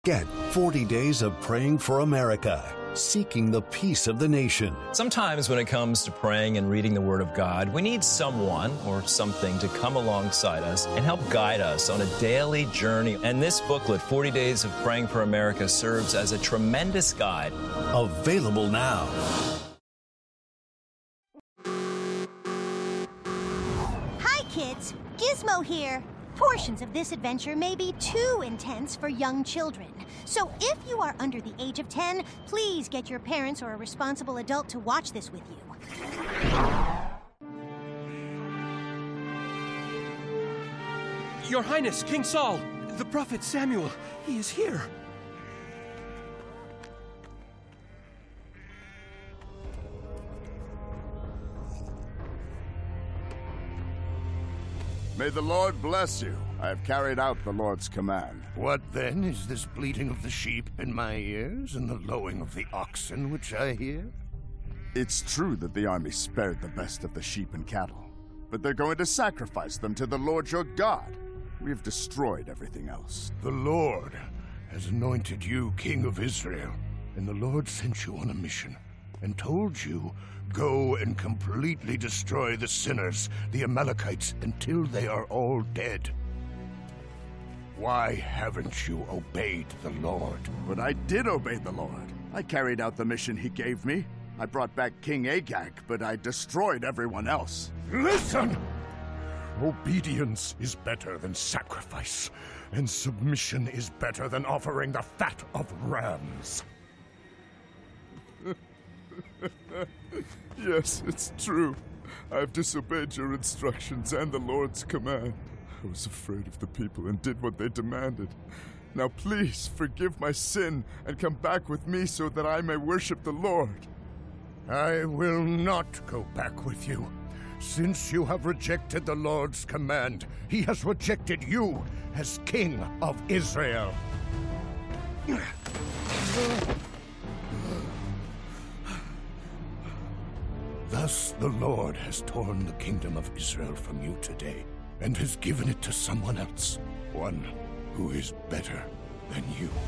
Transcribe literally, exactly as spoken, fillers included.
Get forty days of praying for America, seeking the peace of the nation. Sometimes when it comes to praying and reading the Word of God, we need someone or something to come alongside us and help guide us on a daily journey. And this booklet, forty days of Praying for America, serves as a tremendous guide. Available now. Hi, kids. Gizmo here. Portions of this adventure may be too intense for young children. So if you are under the age of ten, please get your parents or a responsible adult to watch this with you. Your Highness, King Saul, the Prophet Samuel, he is here. May the Lord bless you. I have carried out the Lord's command. What then is this bleating of the sheep in my ears and the lowing of the oxen which I hear? It's true that the army spared the best of the sheep and cattle, but they're going to sacrifice them to the Lord your God. We have destroyed everything else. The Lord has anointed you King of Israel, and the Lord sent you on a mission and told you, go and completely destroy the sinners, the Amalekites, until they are all dead. Why haven't you obeyed the Lord? But I did obey the Lord. I carried out the mission he gave me. I brought back King Agag, but I destroyed everyone else. Listen! Obedience is better than sacrifice, and submission is better than offering the fat of rams. Yes, it's true. I've disobeyed your instructions and the Lord's command. I was afraid of the people and did what they demanded. Now please forgive my sin and come back with me so that I may worship the Lord. I will not go back with you. Since you have rejected the Lord's command, he has rejected you as King of Israel. Thus the Lord has torn the kingdom of Israel from you today, and has given it to someone else, one who is better than you.